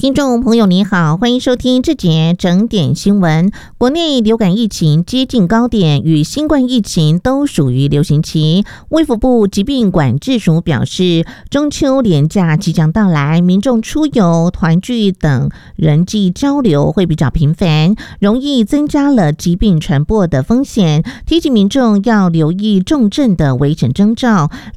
听众朋友你好，欢迎收听这节整点新闻。国内流感疫情接近高点，与新冠疫情都属于流行期。卫福部疾病管制署表示，中秋连假即将到来，民众出游、团聚等人际交流会比较频繁，容易增加了疾病传播的风险。提醒民众要留意重症的危险征兆，